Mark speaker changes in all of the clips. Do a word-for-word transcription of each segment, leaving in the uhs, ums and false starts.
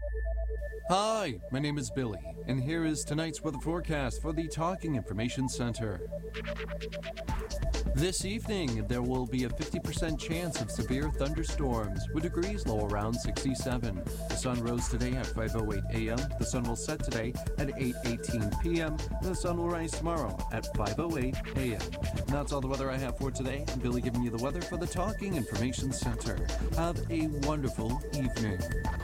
Speaker 1: Hi, my name is Billy, and here is tonight's weather forecast for the Talking Information Center. This evening, there will be a fifty percent chance of severe thunderstorms, with degrees low around sixty-seven. The sun rose today at five oh eight a.m. The sun will set today at eight eighteen p.m. And the sun will rise tomorrow at five oh eight a.m. And that's all the weather I have for today. I'm Billy giving you the weather for the Talking Information Center. Have a wonderful evening.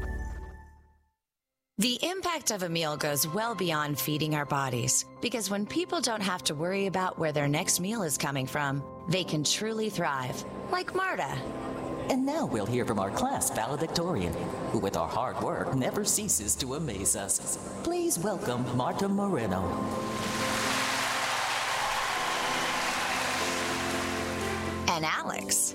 Speaker 2: The impact of a meal goes well beyond feeding our bodies, because when people don't have to worry about where their next meal is coming from, they can truly thrive, like Marta.
Speaker 3: And now we'll hear from our class valedictorian, who with our hard work never ceases to amaze us. Please welcome Marta Moreno.
Speaker 2: And Alex.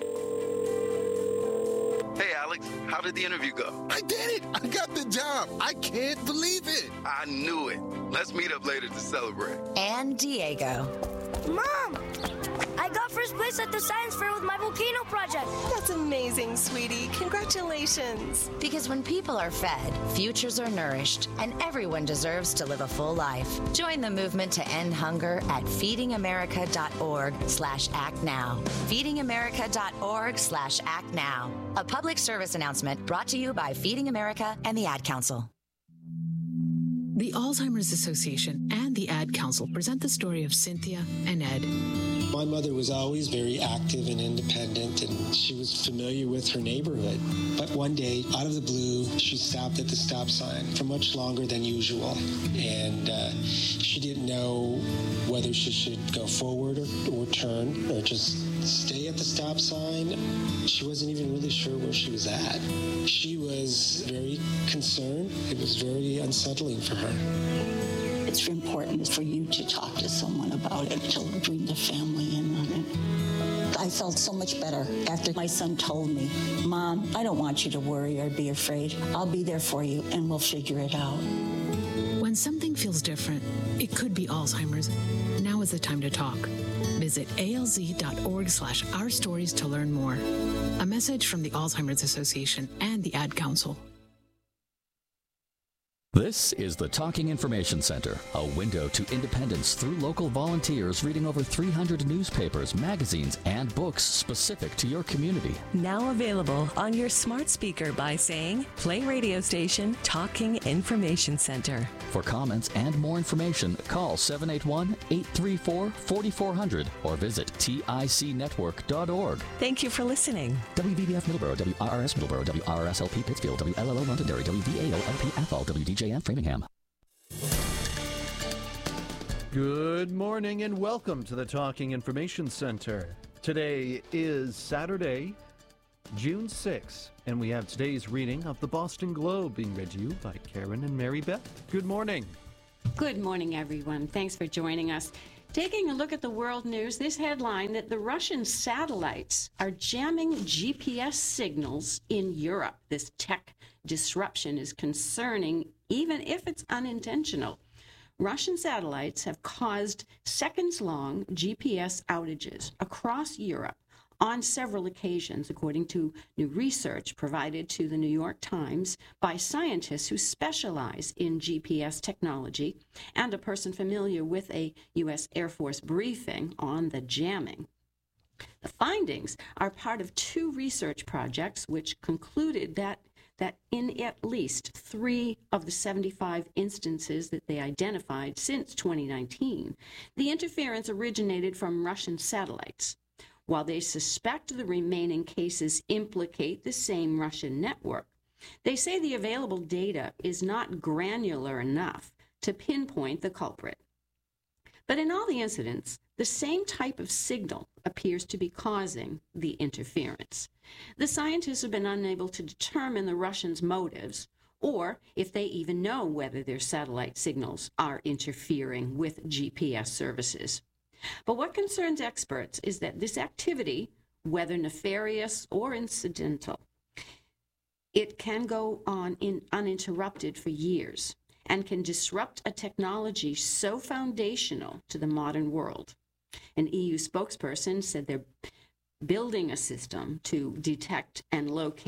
Speaker 4: Hey, Alex, how did the interview go?
Speaker 5: I did it! I got the job! I can't believe it!
Speaker 4: I knew it. Let's meet up later to celebrate.
Speaker 2: And Diego.
Speaker 6: Mom! I got first place at the science fair with my volcano project.
Speaker 7: That's amazing, sweetie. Congratulations.
Speaker 2: Because when people are fed, futures are nourished, and everyone deserves to live a full life. Join the movement to end hunger at feedingamerica.org slash act now. feedingamerica.org slash act now. A public service announcement brought to you by Feeding America and the Ad Council.
Speaker 8: The Alzheimer's Association and the Ad Council present the story of Cynthia and Ed.
Speaker 9: My mother was always very active and independent, and she was familiar with her neighborhood. But one day, out of the blue, she stopped at the stop sign for much longer than usual. And uh, she didn't know whether she should go forward or, or turn or just stay at the stop sign. She wasn't even really sure where she was at. She was very concerned. It was very unsettling for her.
Speaker 10: It's important for you to talk to someone about it, to bring the family in on it. I felt so much better after my son told me, Mom, I don't want you to worry or be afraid. I'll be there for you and we'll figure it out.
Speaker 8: When something feels different, it could be Alzheimer's. Now is the time to talk. Visit alz.org slash our stories to learn more. A message from the Alzheimer's Association and the Ad Council.
Speaker 11: This is the Talking Information Center, a window to independence through local volunteers reading over three hundred newspapers, magazines, and books specific to your community.
Speaker 12: Now available on your smart speaker by saying, play radio station Talking Information Center.
Speaker 11: For comments and more information, call seven eight one, eight three four, four four zero zero or visit tic network dot org.
Speaker 12: Thank you for listening.
Speaker 11: W V B F Middleborough, W R R S Middleborough, W R R S L P Pittsfield, W L L O Londonderry, W V A O L P Athol, W D J and Framingham.
Speaker 1: Good morning and welcome to the Talking Information Center. Today is Saturday, June sixth, and we have today's reading of the Boston Globe being read to you by Karen and Mary Beth. Good morning.
Speaker 13: Good morning, everyone. Thanks for joining us. Taking a look at the world news, this headline that the Russian satellites are jamming G P S signals in Europe. This tech disruption is concerning, even if it's unintentional. Russian satellites have caused seconds-long G P S outages across Europe on several occasions, according to new research provided to the New York Times by scientists who specialize in G P S technology and a person familiar with a U S Air Force briefing on the jamming. The findings are part of two research projects which concluded that that in at least three of the seventy-five instances that they identified since twenty nineteen, the interference originated from Russian satellites. While they suspect the remaining cases implicate the same Russian network, they say the available data is not granular enough to pinpoint the culprit. But in all the incidents, the same type of signal appears to be causing the interference. The scientists have been unable to determine the Russians' motives, or if they even know whether their satellite signals are interfering with G P S services. But what concerns experts is that this activity, whether nefarious or incidental, it can go on in uninterrupted for years and can disrupt a technology so foundational to the modern world. An E U spokesperson said they're building a system to detect and locate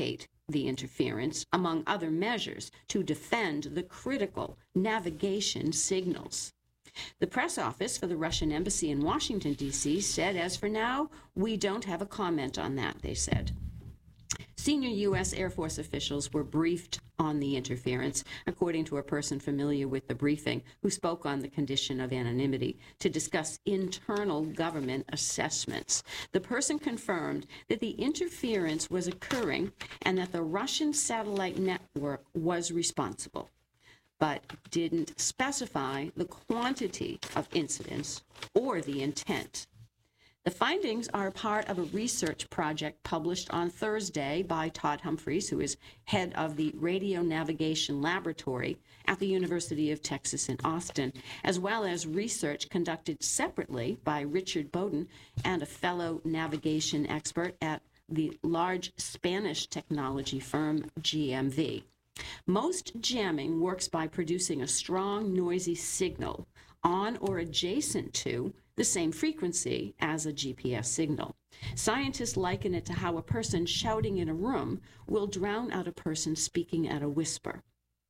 Speaker 13: the interference, among other measures, to defend the critical navigation signals. The press office for the Russian embassy in Washington, D C said, as for now, we don't have a comment on that, they said. Senior U S Air Force officials were briefed on the interference, according to a person familiar with the briefing, who spoke on the condition of anonymity to discuss internal government assessments. The person confirmed that the interference was occurring and that the Russian satellite network was responsible, but didn't specify the quantity of incidents or the intent. The findings are part of a research project published on Thursday by Todd Humphreys, who is head of the Radio Navigation Laboratory at the University of Texas in Austin, as well as research conducted separately by Richard Bowden and a fellow navigation expert at the large Spanish technology firm G M V. Most jamming works by producing a strong, noisy signal on or adjacent to the same frequency as a G P S signal. Scientists liken it to how a person shouting in a room will drown out a person speaking at a whisper.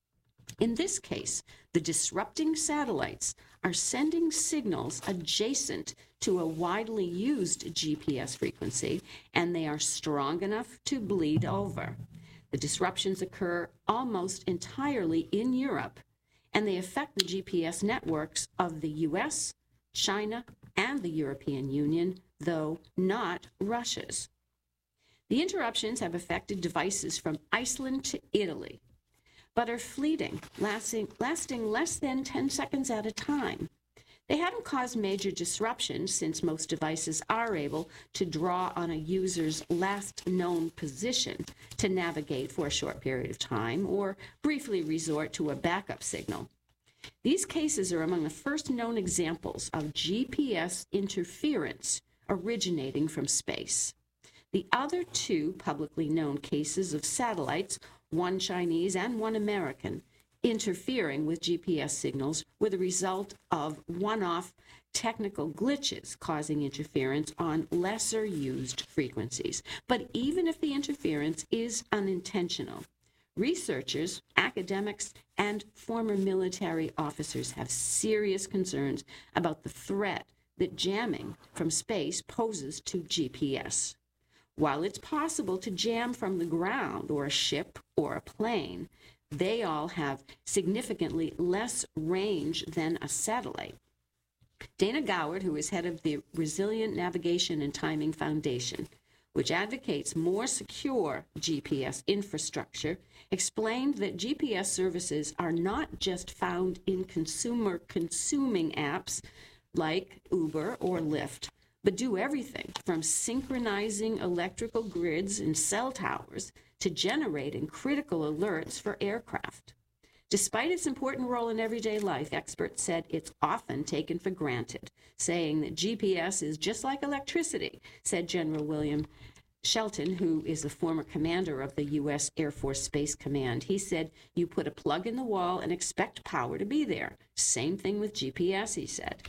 Speaker 13: In this case, the disrupting satellites are sending signals adjacent to a widely used G P S frequency, and they are strong enough to bleed over. The disruptions occur almost entirely in Europe, and they affect the G P S networks of the U S, China, and the European Union, though not Russia's. The interruptions have affected devices from Iceland to Italy, but are fleeting, lasting, lasting less than ten seconds at a time. They haven't caused major disruptions since most devices are able to draw on a user's last known position to navigate for a short period of time or briefly resort to a backup signal. These cases are among the first known examples of G P S interference originating from space. The other two publicly known cases of satellites, one Chinese and one American, interfering with G P S signals were the result of one-off technical glitches causing interference on lesser used frequencies. But even if the interference is unintentional, researchers, academics, and former military officers have serious concerns about the threat that jamming from space poses to G P S. While it's possible to jam from the ground or a ship or a plane, they all have significantly less range than a satellite. Dana Goward, who is head of the Resilient Navigation and Timing Foundation, which advocates more secure G P S infrastructure, explained that G P S services are not just found in consumer-consuming apps like Uber or Lyft, but do everything from synchronizing electrical grids and cell towers to generating critical alerts for aircraft. Despite its important role in everyday life, experts said it's often taken for granted, saying that G P S is just like electricity, said General William Shelton, who is the former commander of the U S Air Force Space Command. He said, you put a plug in the wall and expect power to be there. Same thing with G P S, he said.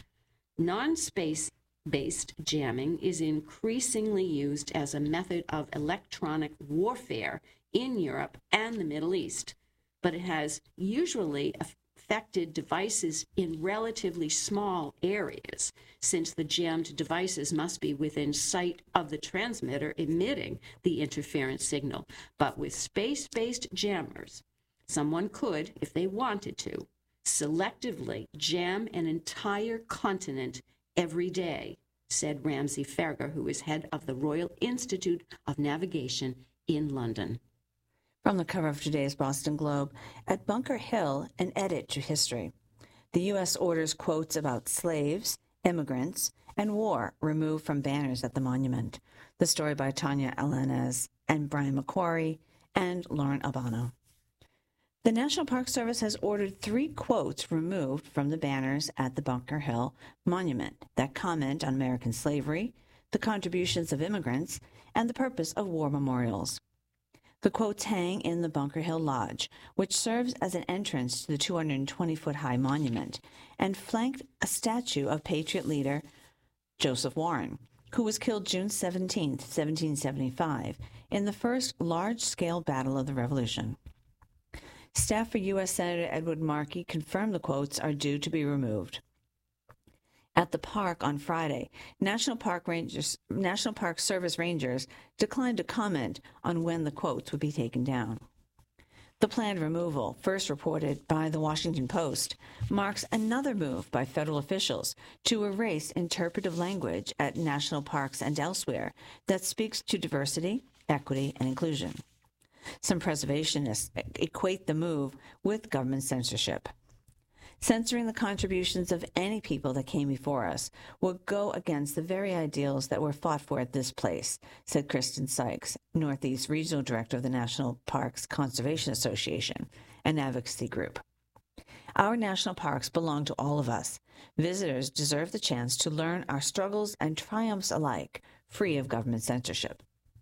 Speaker 13: Non-space based jamming is increasingly used as a method of electronic warfare in Europe and the Middle East, but it has usually affected devices in relatively small areas, since the jammed devices must be within sight of the transmitter emitting the interference signal. But with space-based jammers, someone could, if they wanted to, selectively jam an entire continent every day, said Ramsey Ferger, who is head of the Royal Institute of Navigation in London.
Speaker 14: From the cover of today's Boston Globe, at Bunker Hill, an edit to history. The U S orders quotes about slaves, immigrants, and war removed from banners at the monument. The story by Tanya Alanes and Brian McQuarrie and Lauren Albano. The National Park Service has ordered three quotes removed from the banners at the Bunker Hill Monument that comment on American slavery, the contributions of immigrants, and the purpose of war memorials. The quotes hang in the Bunker Hill Lodge, which serves as an entrance to the two hundred twenty foot high monument, and flanked a statue of Patriot leader Joseph Warren. who was killed June seventeenth, seventeen seventy-five, in the first large-scale battle of the Revolution. Staff for U S Senator Edward Markey confirmed the quotes are due to be removed. At the park on Friday, National Park Rangers, National Park Service rangers declined to comment on when the quotes would be taken down. The planned removal, first reported by the Washington Post, marks another move by federal officials to erase interpretive language at national parks and elsewhere that speaks to diversity, equity, and inclusion. Some preservationists equate the move with government censorship. Censoring the contributions of any people that came before us would go against the very ideals that were fought for at this place, said Kristen Sykes, Northeast Regional Director of the National Parks Conservation Association, an advocacy group. Our national parks belong to all of us. Visitors deserve the chance to learn our struggles and triumphs alike, free of government censorship.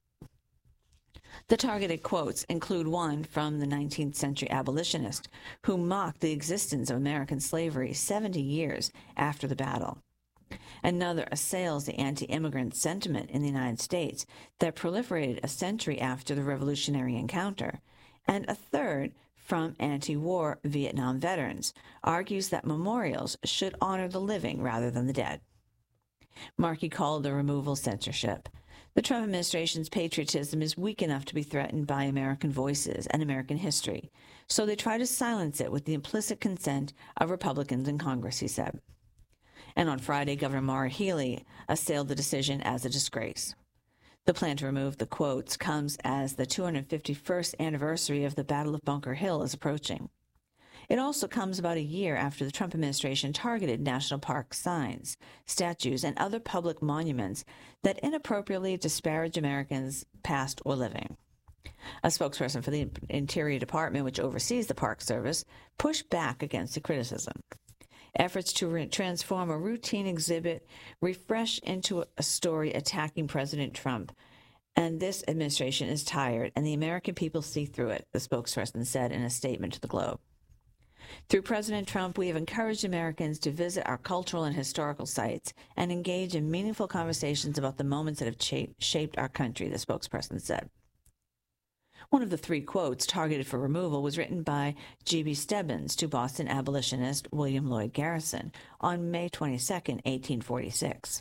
Speaker 14: The targeted quotes include one from the nineteenth century abolitionist who mocked the existence of American slavery seventy years after the battle. Another assails the anti-immigrant sentiment in the United States that proliferated a century after the revolutionary encounter. And a third, from anti-war Vietnam veterans, argues that memorials should honor the living rather than the dead. Markey called the removal censorship. The Trump administration's patriotism is weak enough to be threatened by American voices and American history, so they try to silence it with the implicit consent of Republicans in Congress, he said. And on Friday, Governor Maura Healey assailed the decision as a disgrace. The plan to remove the quotes comes as the two hundred fifty-first anniversary of the Battle of Bunker Hill is approaching. It also comes about a year after the Trump administration targeted national park signs, statues, and other public monuments that inappropriately disparage Americans, past or living. A spokesperson for the Interior Department, which oversees the Park Service, pushed back against the criticism. Efforts to re- transform a routine exhibit refresh into a story attacking President Trump. And this administration is tired, and the American people see through it, the spokesperson said in a statement to the Globe. Through President Trump, we have encouraged Americans to visit our cultural and historical sites and engage in meaningful conversations about the moments that have cha- shaped our country, the spokesperson said. One of the three quotes targeted for removal was written by G B Stebbins to Boston abolitionist William Lloyd Garrison on May twenty-second, eighteen forty-six.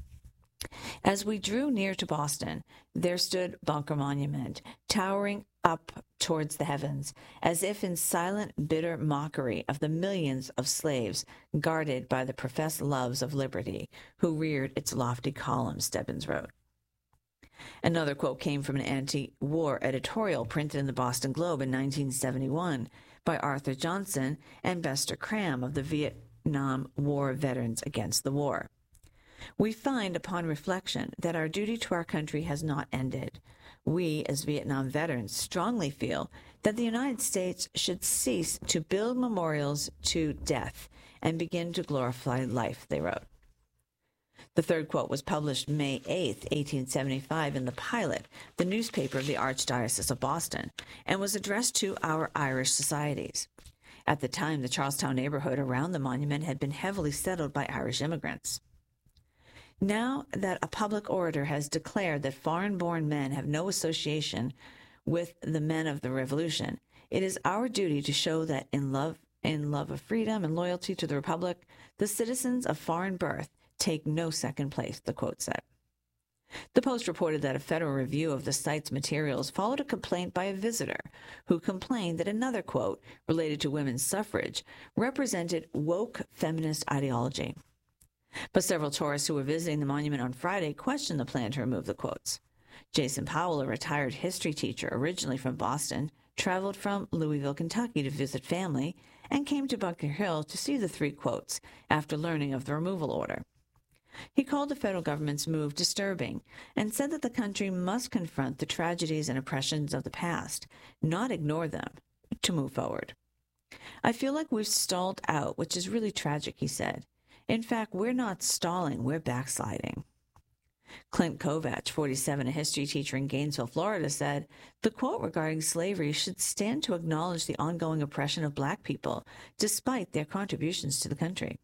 Speaker 14: As we drew near to Boston, there stood Bunker Monument, towering up towards the heavens, as if in silent, bitter mockery of the millions of slaves guarded by the professed loves of liberty, who reared its lofty columns, Stebbins wrote. Another quote came from an anti-war editorial printed in the Boston Globe in nineteen seventy-one by Arthur Johnson and Bester Cram of the Vietnam War Veterans Against the War. We find, upon reflection, that our duty to our country has not ended. We, as Vietnam veterans, strongly feel that the United States should cease to build memorials to death and begin to glorify life, they wrote. The third quote was published May eighth, eighteen seventy-five in The Pilot, the newspaper of the Archdiocese of Boston, and was addressed to our Irish societies. At the time, the Charlestown neighborhood around the monument had been heavily settled by Irish immigrants. Now that a public orator has declared that foreign-born men have no association with the men of the Revolution, it is our duty to show that in love, in love of freedom and loyalty to the Republic, the citizens of foreign birth take no second place, the quote said. The Post reported that a federal review of the site's materials followed a complaint by a visitor who complained that another quote related to women's suffrage represented woke feminist ideology. But several tourists who were visiting the monument on Friday questioned the plan to remove the quotes. Jason Powell, a retired history teacher originally from Boston, traveled from Louisville, Kentucky to visit family and came to Bunker Hill to see the three quotes after learning of the removal order. He called the federal government's move disturbing and said that the country must confront the tragedies and oppressions of the past, not ignore them, to move forward. I feel like we've stalled out, which is really tragic, he said. In fact, we're not stalling, we're backsliding. Clint Kovach, forty-seven, a history teacher in Gainesville, Florida, said, the quote regarding slavery should stand to acknowledge the ongoing oppression of black people, despite their contributions to the country.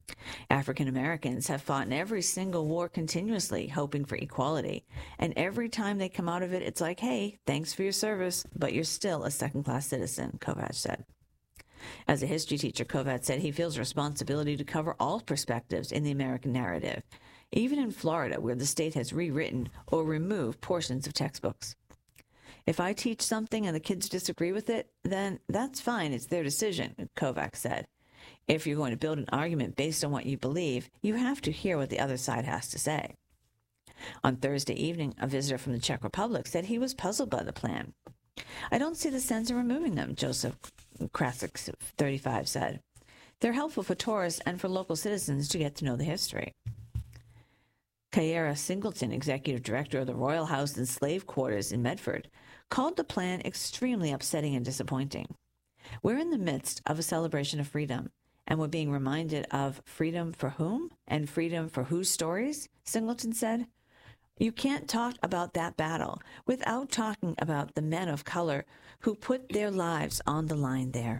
Speaker 14: African Americans have fought in every single war continuously, hoping for equality. And every time they come out of it, it's like, hey, thanks for your service, but you're still a second-class citizen, Kovach said. As a history teacher, Kovach said he feels responsibility to cover all perspectives in the American narrative, even in Florida, where the state has rewritten or removed portions of textbooks. If I teach something and the kids disagree with it, then that's fine. It's their decision, Kovach said. If you're going to build an argument based on what you believe, you have to hear what the other side has to say. On Thursday evening, a visitor from the Czech Republic said he was puzzled by the plan. I don't see the sense in removing them, Joseph Krasik, thirty-five, said. They're helpful for tourists and for local citizens to get to know the history. Kyra Singleton, executive director of the Royal House and Slave Quarters in Medford, called the plan extremely upsetting and disappointing. We're in the midst of a celebration of freedom, and we're being reminded of freedom for whom and freedom for whose stories, Singleton said. You can't talk about that battle without talking about the men of color who put their lives on the line there.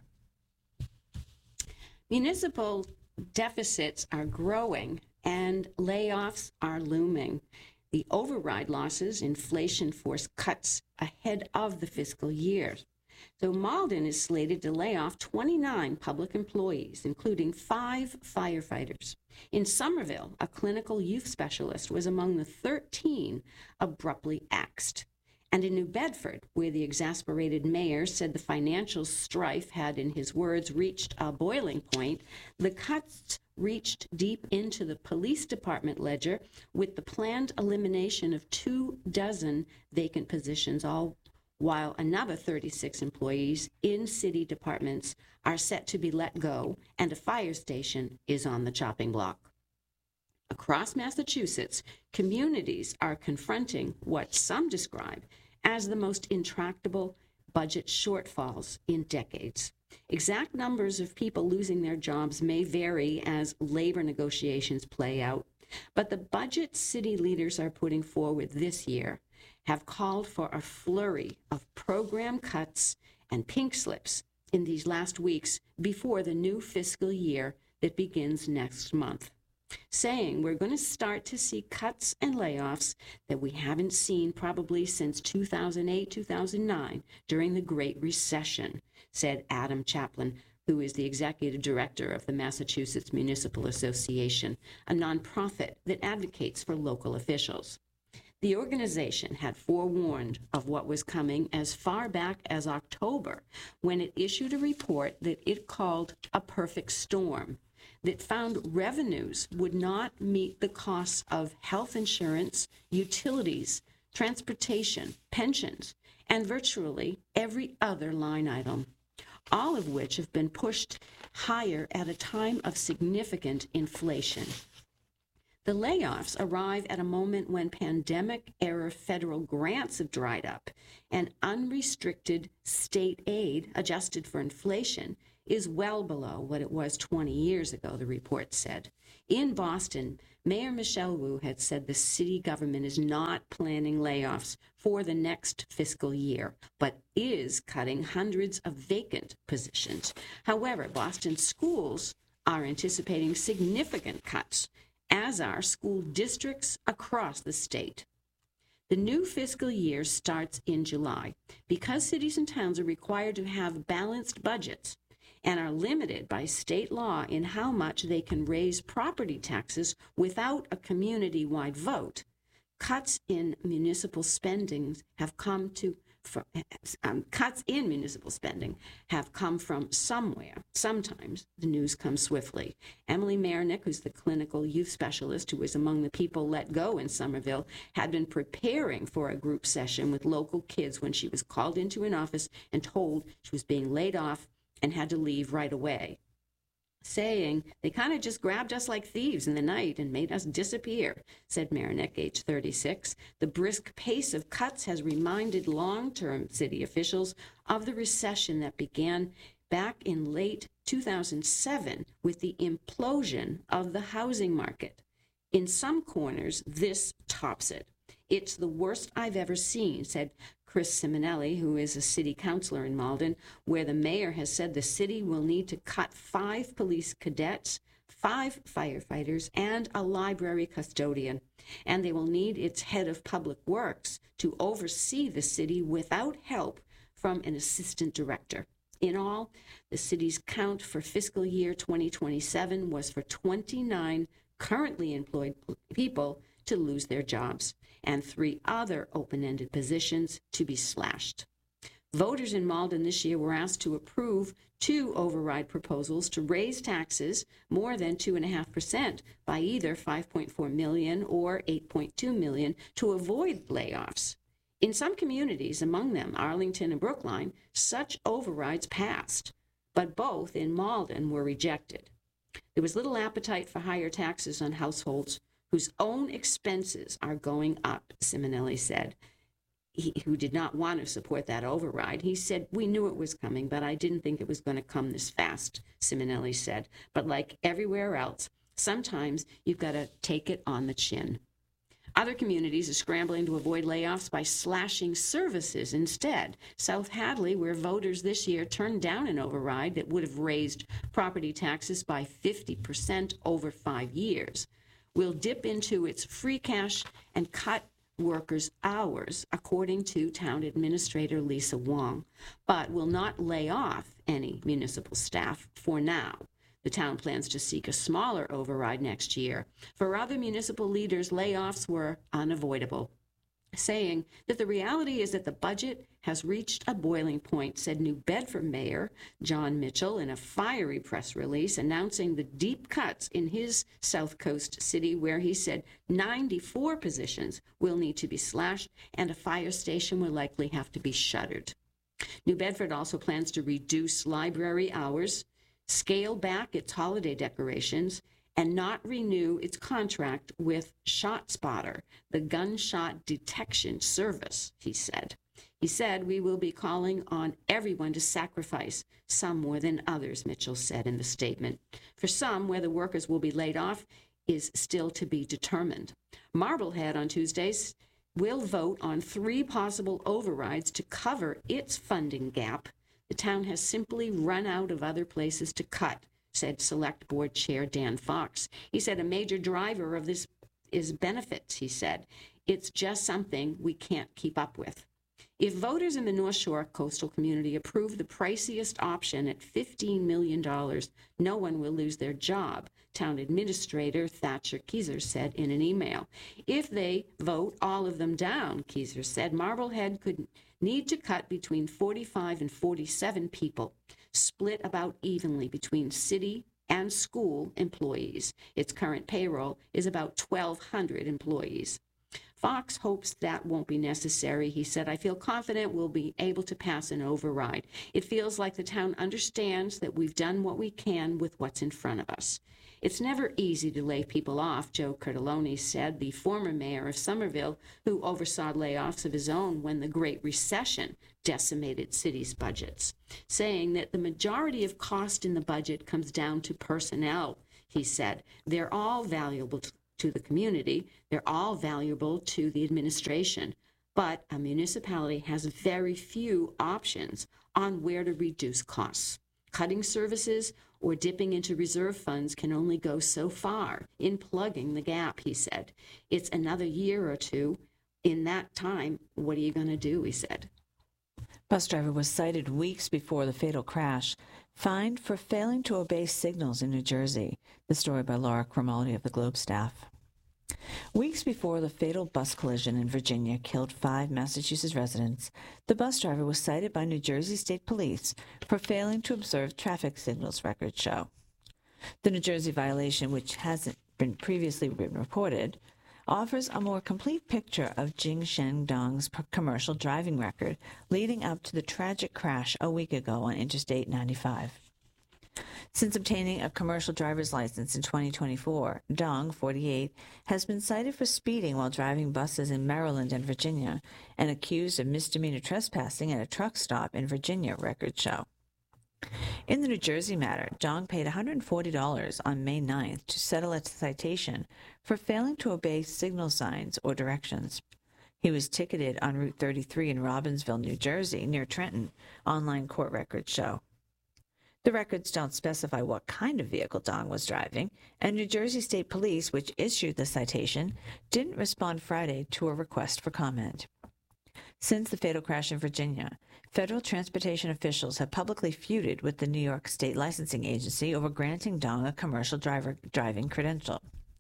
Speaker 13: Municipal deficits are growing and layoffs are looming. The override losses, inflation forced cuts ahead of the fiscal year. So Malden is slated to lay off twenty-nine public employees, including five firefighters. In Somerville, a clinical youth specialist was among the thirteen abruptly axed. And in New Bedford, where the exasperated mayor said the financial strife had, in his words, reached a boiling point, the cuts reached deep into the police department ledger with the planned elimination of two dozen vacant positions, all while another thirty-six employees in city departments are set to be let go, and a fire station is on the chopping block. Across Massachusetts, communities are confronting what some describe as the most intractable budget shortfalls in decades. Exact numbers of people losing their jobs may vary as labor negotiations play out, but the budget city leaders are putting forward this year have called for a flurry of program cuts and pink slips in these last weeks before the new fiscal year that begins next month, saying we're going to start to see cuts and layoffs that we haven't seen probably since two thousand eight, two thousand nine, during the Great Recession, said Adam Chaplin, who is the executive director of the Massachusetts Municipal Association, a nonprofit that advocates for local officials. The organization had forewarned of what was coming as far back as October, when it issued a report that it called a perfect storm, that found revenues would not meet the costs of health insurance, utilities, transportation, pensions, and virtually every other line item, all of which have been pushed higher at a time of significant inflation. The layoffs arrive at a moment when pandemic-era federal grants have dried up and unrestricted state aid, adjusted for inflation, is well below what it was twenty years ago, the report said. In Boston, Mayor Michelle Wu had said the city government is not planning layoffs for the next fiscal year, but is cutting hundreds of vacant positions. However, Boston schools are anticipating significant cuts, as are school districts across the state. The new fiscal year starts in July. Because cities and towns are required to have balanced budgets and are limited by state law in how much they can raise property taxes without a community-wide vote, cuts in municipal spending have come to From, um, cuts in municipal spending have come from somewhere. Sometimes the news comes swiftly. Emily Marinick, who's the clinical youth specialist who was among the people let go in Somerville, had been preparing for a group session with local kids when she was called into an office and told she was being laid off and had to leave right away, saying they kind of just grabbed us like thieves in the night and made us disappear, said Marinick, age thirty-six. The brisk pace of cuts has reminded long-term city officials of the recession that began back in late two thousand seven with the implosion of the housing market. In some corners, this tops it. It's the worst I've ever seen, said Chris Simonelli, who is a city councilor in Malden, where the mayor has said the city will need to cut five police cadets, five firefighters, and a library custodian. And they will need its head of public works to oversee the city without help from an assistant director. In all, the city's count for fiscal year twenty twenty-seven was for twenty-nine currently employed people to lose their jobs and three other open-ended positions to be slashed. Voters in Malden this year were asked to approve two override proposals to raise taxes more than two point five percent by either five point four million dollars or eight point two million dollars to avoid layoffs. In some communities, among them Arlington and Brookline, such overrides passed, but both in Malden were rejected. There was little appetite for higher taxes on households whose own expenses are going up, Simonelli said, he, who did not want to support that override. He said, "We knew it was coming, but I didn't think it was going to come this fast," Simonelli said. But like everywhere else, sometimes you've got to take it on the chin. Other communities are scrambling to avoid layoffs by slashing services instead. South Hadley, where voters this year turned down an override that would have raised property taxes by fifty percent over five years, will dip into its free cash and cut workers' hours, according to town administrator Lisa Wong, but will not lay off any municipal staff for now. The town plans to seek a smaller override next year. For other municipal leaders, layoffs were unavoidable, saying that the reality is that the budget has reached a boiling point, said New Bedford Mayor John Mitchell in a fiery press release announcing the deep cuts in his South Coast city, where he said ninety-four positions will need to be slashed and a fire station will likely have to be shuttered. New Bedford also plans to reduce library hours, scale back its holiday decorations, and not renew its contract with ShotSpotter, the gunshot detection service, he said. He said, "We will be calling on everyone to sacrifice, some more than others," Mitchell said in the statement. For some, whether workers will be laid off is still to be determined. Marblehead on Tuesdays will vote on three possible overrides to cover its funding gap. The town has simply run out of other places to cut, said Select Board Chair Dan Fox. He said a major driver of this is benefits, he said. It's just something we can't keep up with. If voters in the North Shore coastal community approve the priciest option at fifteen million dollars, no one will lose their job, Town Administrator Thatcher Keyser said in an email. If they vote all of them down, Keyser said, Marblehead could need to cut between forty-five and forty-seven people, split about evenly between city and school employees. Its current payroll is about twelve hundred employees. Fox hopes that won't be necessary. He said, "I feel confident we'll be able to pass an override. It feels like the town understands that we've done what we can with what's in front of us." It's never easy to lay people off, Joe Curtalone said, the former mayor of Somerville, who oversaw layoffs of his own when the Great Recession decimated cities' budgets, saying that the majority of cost in the budget comes down to personnel. He said, "They're all valuable to to the community. They're all valuable to the administration, but a municipality has very few options on where to reduce costs. Cutting services or dipping into reserve funds can only go so far in plugging the gap," he said. "It's another year or two. In that time, what are you going to do?" he said.
Speaker 14: Bus driver was cited weeks before the fatal crash, fined for failing to obey signals in New Jersey. The story by Laura Cromaldi of the Globe staff. Weeks before the fatal bus collision in Virginia killed five Massachusetts residents, the bus driver was cited by New Jersey State Police for failing to observe traffic signals, records show. The New Jersey violation, which hasn't been previously been reported, offers a more complete picture of Jing Shendong's commercial driving record leading up to the tragic crash a week ago on Interstate ninety-five. Since obtaining a commercial driver's license in twenty twenty-four, Dong, forty-eight, has been cited for speeding while driving buses in Maryland and Virginia and accused of misdemeanor trespassing at a truck stop in Virginia, records show. In the New Jersey matter, Dong paid one hundred forty dollars on May ninth to settle a citation for failing to obey signal signs or directions. He was ticketed on Route thirty-three in Robbinsville, New Jersey, near Trenton, online court records show. The records don't specify what kind of vehicle Dong was driving, and New Jersey State Police, which issued the citation, didn't respond Friday to a request for comment. Since the fatal crash in Virginia, federal transportation officials have publicly feuded with the New York State Licensing Agency over granting Dong a commercial driver driving credential.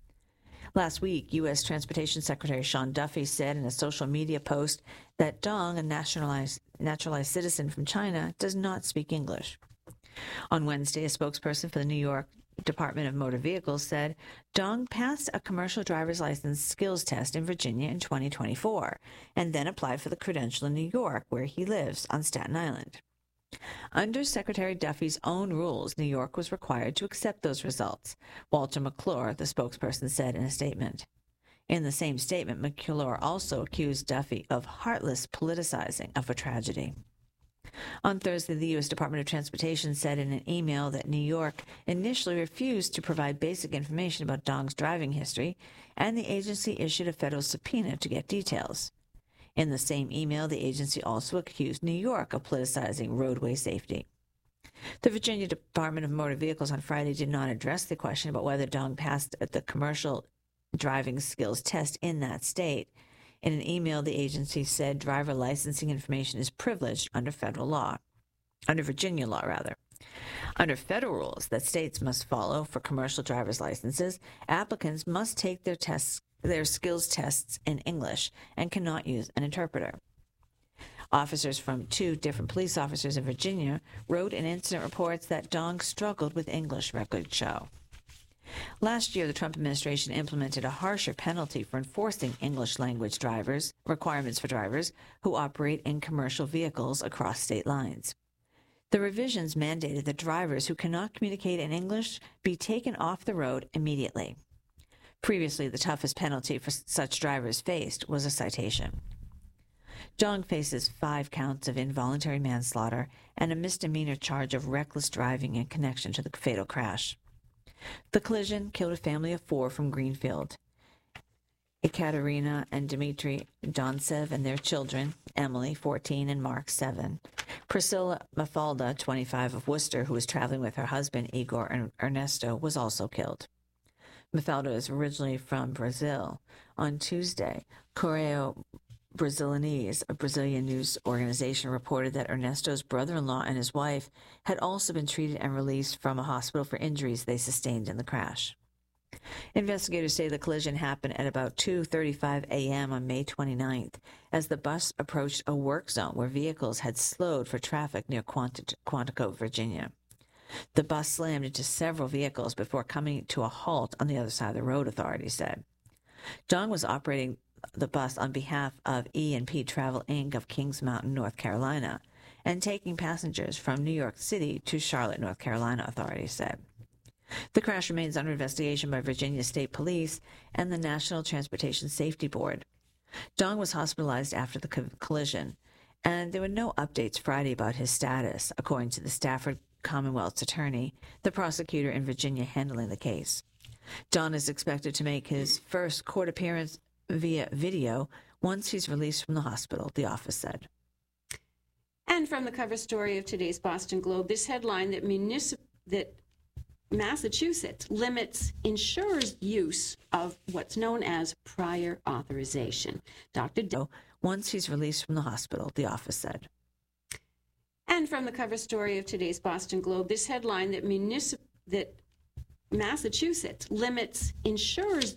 Speaker 14: Last week, U S Transportation Secretary Sean Duffy said in a social media post that Dong, a nationalized, naturalized citizen from China, does not speak English. On Wednesday, a spokesperson for the New York Department of Motor Vehicles said Dong passed a commercial driver's license skills test in Virginia in twenty twenty-four and then applied for the credential in New York, where he lives on Staten Island. Under Secretary Duffy's own rules, New York was required to accept those results, Walter McClure, the spokesperson, said in a statement. In the same statement, McClure also accused Duffy of heartless politicizing of a tragedy. On Thursday, the U S Department of Transportation said in an email that New York initially refused to provide basic information about Dong's driving history, and the agency issued a federal subpoena to get details. In the same email, the agency also accused New York of politicizing roadway safety. The Virginia Department of Motor Vehicles on Friday did not address the question about whether Dong passed the commercial driving skills test in that state. In an email, the agency said driver licensing information is privileged under federal law, under Virginia law, rather. Under federal rules that states must follow for commercial driver's licenses, applicants must take their tests, their skills tests in English and cannot use an interpreter. Officers from two different police officers in Virginia wrote in incident reports that Dong struggled with English, records show. Last year, the Trump administration implemented a harsher penalty for enforcing English language drivers requirements for drivers who operate in commercial vehicles across state lines. The revisions mandated that drivers who cannot communicate in English be taken off the road immediately. Previously, the toughest penalty for such drivers faced was a citation. Dong faces five counts of involuntary manslaughter and a misdemeanor charge of reckless driving in connection to the fatal crash. The collision killed a family of four from Greenfield. Ekaterina and Dmitry Donsev and their children, Emily, fourteen, and Mark, seven. Priscilla Mafalda, twenty-five, of Worcester, who was traveling with her husband, Igor Ernesto, was also killed. Mafalda is originally from Brazil. On Tuesday, Correio Brasilense, a Brazilian news organization, reported that Ernesto's brother-in-law and his wife had also been treated and released from a hospital for injuries they sustained in the crash. Investigators say the collision happened at about two thirty-five a.m. on May twenty-ninth, as the bus approached a work zone where vehicles had slowed for traffic near Quanti- Quantico, Virginia. The bus slammed into several vehicles before coming to a halt on the other side of the road, authorities said. Dong was operating the bus on behalf of E and P Travel Incorporated of Kings Mountain, North Carolina, and taking passengers from New York City to Charlotte, North Carolina, authorities said. The crash remains under investigation by Virginia State Police and the National Transportation Safety Board. Dong was hospitalized after the co- collision, and there were no updates Friday about his status, according to the Stafford Commonwealth's attorney, the prosecutor in Virginia handling the case. Dong is expected to make his first court appearance via video once he's released from the hospital, the office said.
Speaker 13: And from the cover story of today's Boston Globe, this headline that municip- that Massachusetts limits insurers' use of what's known as prior authorization. Doctor D-
Speaker 14: once he's released from the hospital, the office said.
Speaker 13: And from the cover story of today's Boston Globe, this headline that municip- that Massachusetts limits insurers'